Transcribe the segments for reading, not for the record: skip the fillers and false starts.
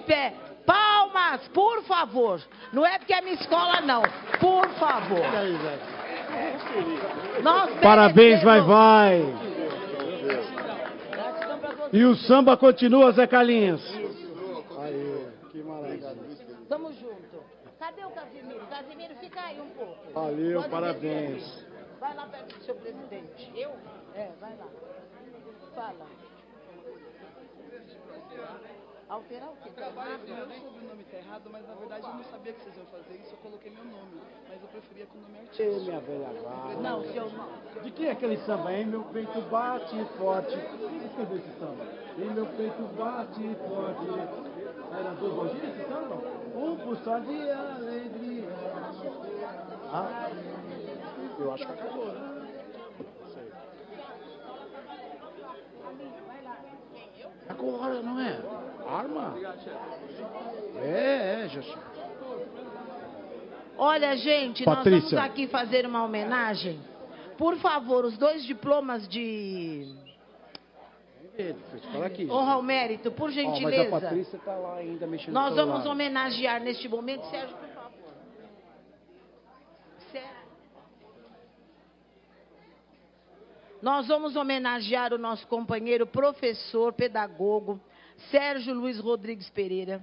pé. Palmas, por favor. Não é porque é minha escola, não. Por favor. Parabéns, vai. E o samba continua, Zé Carlinhos. Aí, que maravilha. Tamo junto. Cadê o Casimiro? Casimiro, fica aí um pouco. Valeu, Pode parabéns. descer. Vai lá perto do seu presidente. Eu? Vai lá. Fala. Alterar o quê? Eu soube o nome tá errado, mas na verdade eu não sabia que vocês iam fazer isso, eu coloquei meu nome, mas eu preferia com o nome artístico. Minha velha guarda. Não, seu nome. De que é aquele samba? Em meu peito bate forte. Escreveu esse samba? Em meu peito bate forte. Era do Roginho esse samba? Pulsar de alegria. Ah, Eu acho que acabou, né? agora, não é? Arma? Justin. Olha, gente, Patrícia. nós vamos aqui fazer uma homenagem. Por favor, os 2 diplomas de Fala aqui. honra ao mérito, por Mas gentileza. a Patrícia tá lá ainda mexendo Nós no vamos celular. homenagear neste momento, Sérgio, por favor. Sérgio. Nós vamos homenagear o nosso companheiro professor, pedagogo, Sérgio Luiz Rodrigues Pereira.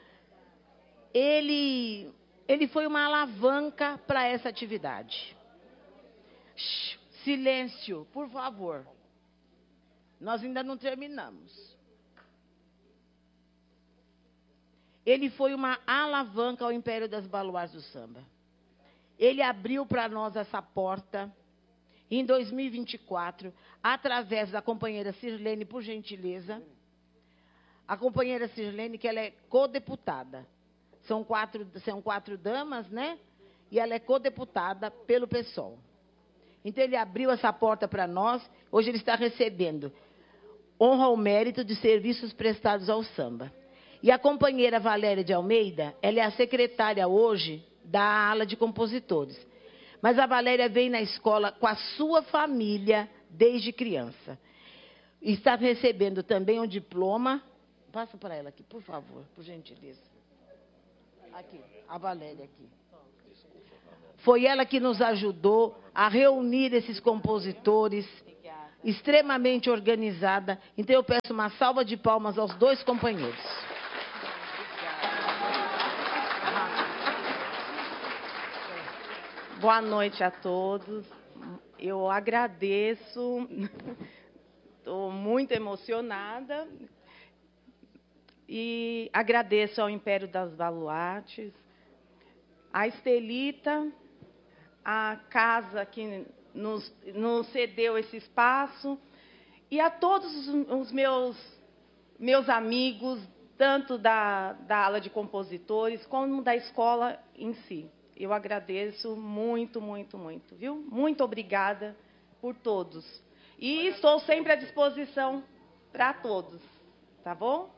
Ele foi uma alavanca para essa atividade. Shhh, silêncio, por favor. Nós ainda não terminamos. Ele foi uma alavanca ao Império das Baluartes do Samba. Ele abriu para nós essa porta em 2024, através da companheira Sirlene, por gentileza. A companheira Sirlene, que ela é codeputada. São quatro damas, né? E ela é codeputada pelo PSOL. Então, ele abriu essa porta para nós. Hoje ele está recebendo honra ao mérito de serviços prestados ao samba. E a companheira Valéria de Almeida, ela é a secretária hoje da ala de compositores. Mas a Valéria vem na escola com a sua família desde criança. Está recebendo também um diploma. Passa para ela aqui, por favor, por gentileza. Aqui, a Valéria aqui. Foi ela que nos ajudou a reunir esses compositores, extremamente organizada. Então, eu peço uma salva de palmas aos 2 companheiros. Boa noite a todos. Eu agradeço, estou muito emocionada e agradeço ao Império das Baluartes, a Estelita, a casa que nos cedeu esse espaço e a todos os meus amigos, tanto da ala de compositores como da escola em si. Eu agradeço muito, muito, muito, viu? Muito obrigada por todos. E estou sempre à disposição para todos, tá bom?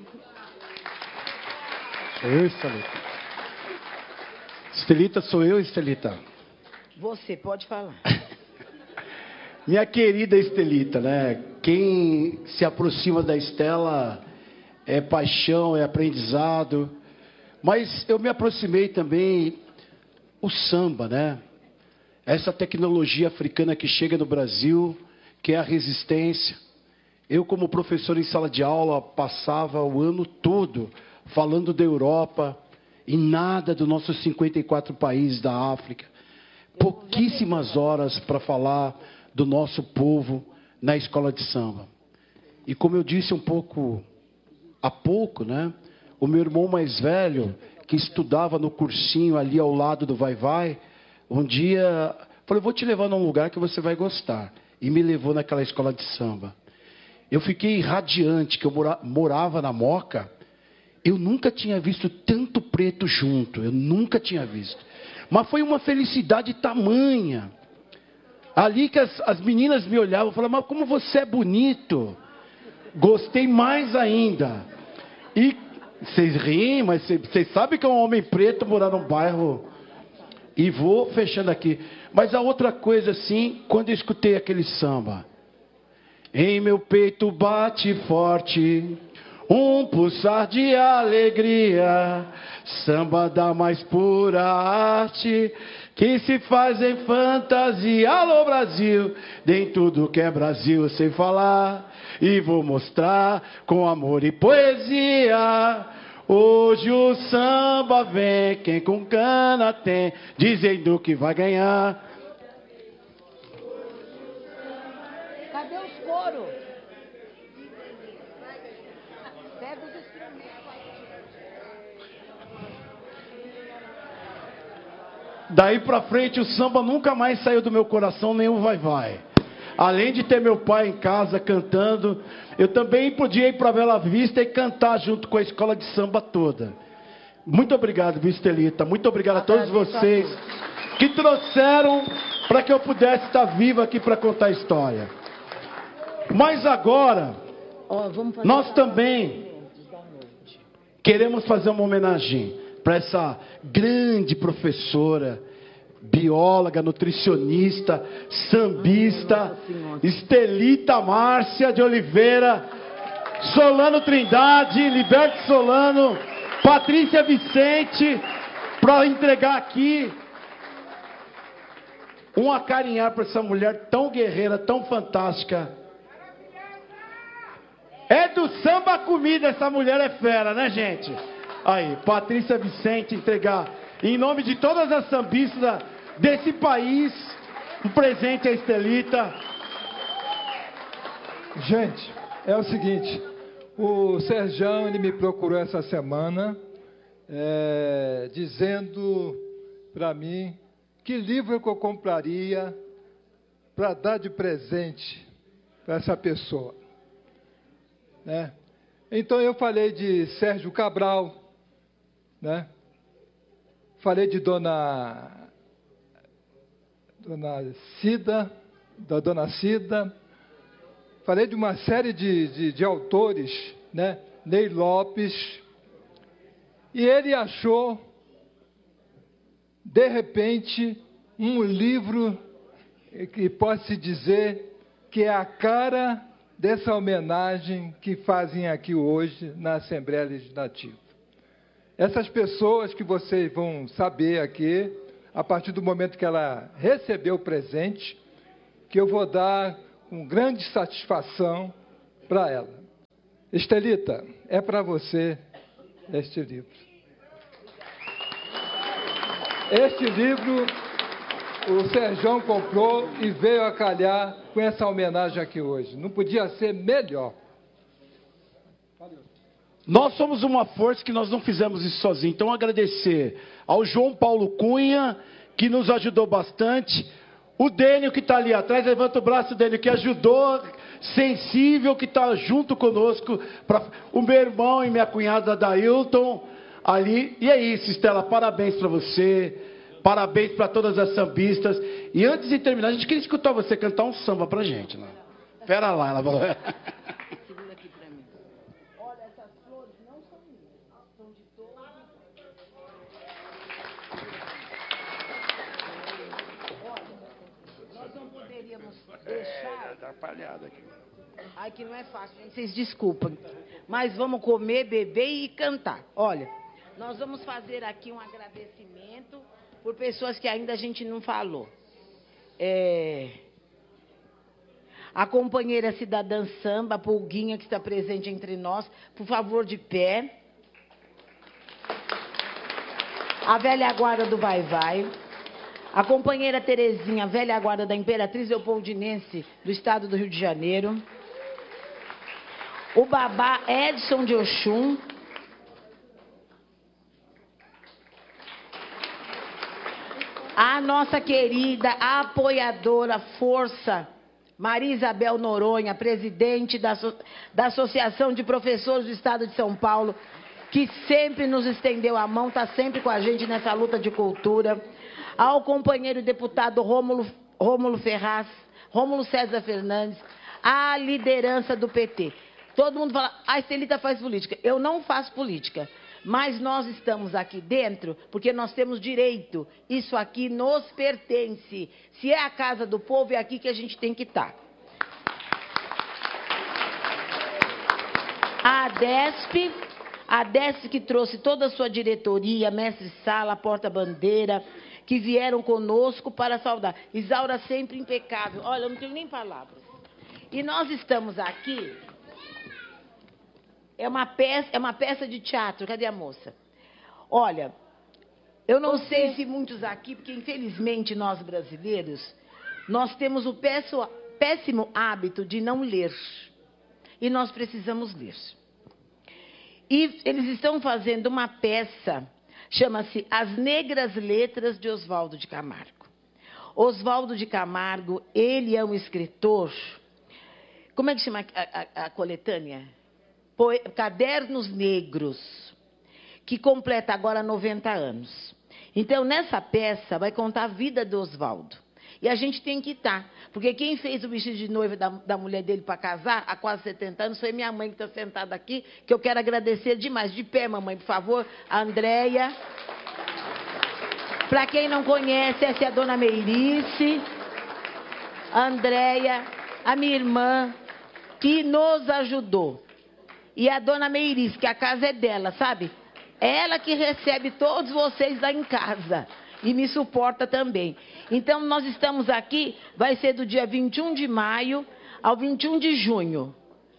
Sou eu, Estelita. Estelita, sou eu, Estelita. Você pode falar. Minha querida Estelita, né? Quem se aproxima da Estela é paixão, é aprendizado. Mas eu me aproximei também o samba, né? Essa tecnologia africana que chega no Brasil, que é a resistência. Eu, como professor em sala de aula, passava o ano todo falando da Europa e nada dos nossos 54 países da África. Pouquíssimas horas para falar do nosso povo na escola de samba. E como eu disse há pouco, né? O meu irmão mais velho, que estudava no cursinho ali ao lado do Vai-Vai, um dia falou, vou te levar num lugar que você vai gostar. E me levou naquela escola de samba. Eu fiquei radiante, que eu morava na Moca. Eu nunca tinha visto tanto preto junto, eu nunca tinha visto. Mas foi uma felicidade tamanha. Ali que as meninas me olhavam e falavam, mas como você é bonito. Gostei mais ainda. E vocês riem, mas vocês sabem que é um homem preto morar num bairro. E vou fechando aqui. Mas a outra coisa assim, quando eu escutei aquele samba. Em meu peito bate forte um pulsar de alegria, samba da mais pura arte, que se faz em fantasia. Alô Brasil, nem tudo que é Brasil sem falar, e vou mostrar com amor e poesia. Hoje o samba vem, quem com cana tem, dizendo que vai ganhar. Cadê os coros? Pega os instrumentos. Daí pra frente o samba nunca mais saiu do meu coração, nem o vai-vai. Além de ter meu pai em casa cantando, eu também podia ir para Bela Vista e cantar junto com a escola de samba toda. Muito obrigado, viu, Estelita? Muito obrigado a todos vocês que trouxeram para que eu pudesse estar vivo aqui para contar a história. Mas agora, nós também queremos fazer uma homenagem para essa grande professora, bióloga, nutricionista, sambista, Estelita Márcia de Oliveira, Solano Trindade, Liberto Solano, Patrícia Vicente, para entregar aqui um acarinhar para essa mulher tão guerreira, tão fantástica. É do samba comida, essa mulher é fera, né, gente? Aí, Patrícia Vicente entregar, em nome de todas as sambistas desse país, um presente à Estelita. Gente, é o seguinte, o Serjão, ele me procurou essa semana, dizendo para mim que livro que eu compraria para dar de presente para essa pessoa, né? Então eu falei de Sérgio Cabral, né? Falei de Dona Cida, da Dona Cida, falei de uma série de autores, né? Ney Lopes, e ele achou, de repente, um livro que pode-se dizer que é a cara dessa homenagem que fazem aqui hoje na Assembleia Legislativa. Essas pessoas que vocês vão saber aqui, a partir do momento que ela recebeu o presente, que eu vou dar com grande satisfação para ela. Estelita, é para você este livro. Este livro o Serjão comprou e veio a calhar com essa homenagem aqui hoje. Não podia ser melhor. Nós somos uma força que nós não fizemos isso sozinhos. Então, agradecer ao João Paulo Cunha, que nos ajudou bastante. O Dênio, que está ali atrás, levanta o braço dele, que ajudou, sensível, que está junto conosco. O meu irmão e minha cunhada Dailton, ali. E é isso, Estela, parabéns para você. Parabéns para todas as sambistas. E antes de terminar, a gente queria escutar você cantar um samba pra gente, né? Pera lá, ela falou. Segura aqui pra mim. Olha, essas flores não são minhas, são de todos. Olha, nós não poderíamos deixar. Atrapalhado aqui. Ai, que não é fácil, gente. Vocês desculpem. Mas vamos comer, beber e cantar. Olha, nós vamos fazer aqui um agradecimento por pessoas que ainda a gente não falou. A companheira cidadã samba, a Pulguinha, que está presente entre nós, por favor, de pé. A velha guarda do Vai-Vai. A companheira Terezinha, velha guarda da Imperatriz Leopoldinense do estado do Rio de Janeiro. O babá Edson de Oxum. A nossa querida apoiadora Força, Maria Isabel Noronha, presidente da Associação de Professores do Estado de São Paulo, que sempre nos estendeu a mão, está sempre com a gente nessa luta de cultura. Ao companheiro deputado Rômulo Ferraz, Rômulo César Fernandes, a liderança do PT. Todo mundo fala, a Estelita faz política. Eu não faço política. Mas nós estamos aqui dentro porque nós temos direito. Isso aqui nos pertence. Se é a casa do povo, é aqui que a gente tem que estar. A ADESP que trouxe toda a sua diretoria, mestre-sala, porta-bandeira, que vieram conosco para saudar. Isaura sempre impecável. Olha, eu não tenho nem palavras. E nós estamos aqui, é uma peça de teatro. Cadê a moça? Olha, eu não sei se muitos aqui, porque infelizmente nós brasileiros, nós temos o péssimo hábito de não ler. E nós precisamos ler. E eles estão fazendo uma peça, chama-se As Negras Letras de Oswaldo de Camargo. Oswaldo de Camargo, ele é um escritor, como é que chama a coletânea? Cadernos Negros, que completa agora 90 anos. Então, nessa peça, vai contar a vida do Oswaldo. E a gente tem que estar, porque quem fez o vestido de noiva da mulher dele para casar, há quase 70 anos, foi minha mãe que está sentada aqui, que eu quero agradecer demais. De pé, mamãe, por favor, a Andréia. Para quem não conhece, essa é a dona Meirice, a Andréia, a minha irmã, que nos ajudou. E a dona Meirice, que a casa é dela, sabe? Ela que recebe todos vocês lá em casa. E me suporta também. Então, nós estamos aqui, vai ser do dia 21 de maio ao 21 de junho.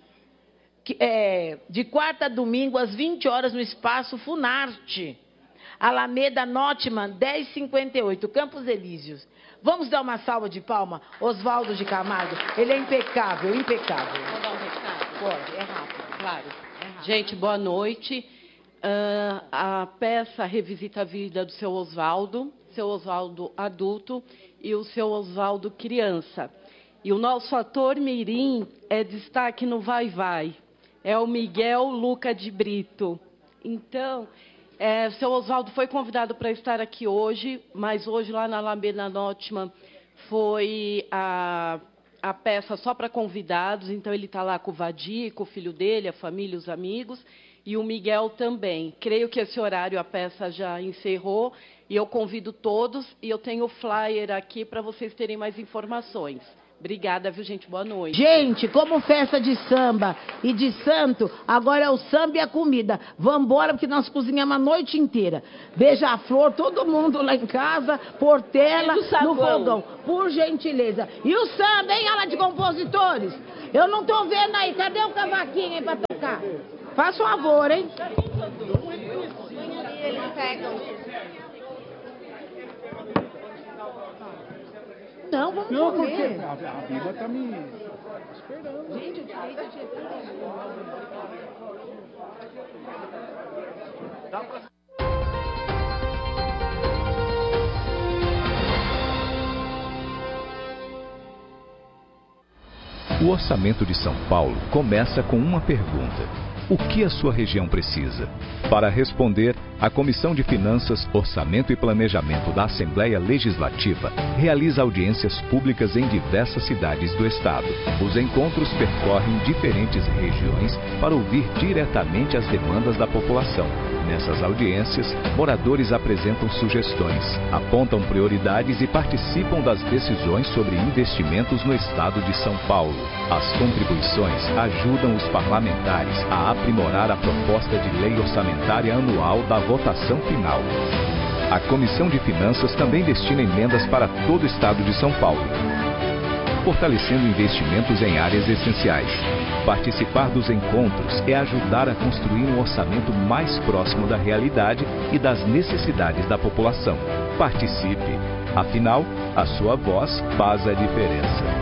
De quarta a domingo, às 20 horas, no espaço Funarte. Alameda Notman, 1058, Campos Elíseos. Vamos dar uma salva de palma? Oswaldo de Camargo, ele é impecável, impecável. Vou dar um recado? Pode, é rápido, claro. É rápido. Gente, boa noite. A peça revisita a vida do seu Oswaldo adulto e o seu Oswaldo criança. E o nosso ator mirim é destaque no Vai Vai. É o Miguel Luca de Brito. Então, o seu Oswaldo foi convidado para estar aqui hoje, mas hoje lá na Alameda Notman foi a peça só para convidados. Então, ele está lá com o Vadir, com o filho dele, a família, os amigos. E o Miguel também. Creio que esse horário a peça já encerrou e eu convido todos e eu tenho o flyer aqui para vocês terem mais informações. Obrigada, viu, gente? Boa noite. Gente, como festa de samba e de santo, agora é o samba e a comida. Vamos embora, porque nós cozinhamos a noite inteira. Beija-flor, todo mundo lá em casa, Portela, no fogão. Por gentileza. E o samba, hein, ala de compositores? Eu não tô vendo aí. Cadê o cavaquinho aí para tocar? Faça um favor, hein? Eles pegam. Não, vamos Não, comer. porque a Bíblia tá me esperando. Gente, eu tirei esse dia O Orçamento de São Paulo começa com uma pergunta: o que a sua região precisa? Para responder, a Comissão de Finanças, Orçamento e Planejamento da Assembleia Legislativa realiza audiências públicas em diversas cidades do estado. Os encontros percorrem diferentes regiões para ouvir diretamente as demandas da população. Nessas audiências, moradores apresentam sugestões, apontam prioridades e participam das decisões sobre investimentos no estado de São Paulo. As contribuições ajudam os parlamentares a aprimorar a proposta de lei orçamentária anual da votação final. A Comissão de Finanças também destina emendas para todo o estado de São Paulo, fortalecendo investimentos em áreas essenciais. Participar dos encontros é ajudar a construir um orçamento mais próximo da realidade e das necessidades da população. Participe! Afinal, a sua voz faz a diferença.